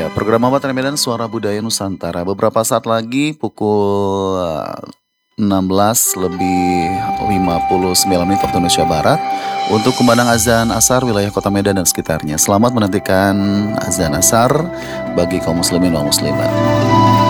Ya, program Amatan Medan Suara Budaya Nusantara. Beberapa saat lagi pukul 16 lebih 59 menit waktu Indonesia Barat untuk kumandang azan asar wilayah Kota Medan dan sekitarnya. Selamat menantikan azan asar bagi kaum muslimin dan muslimat.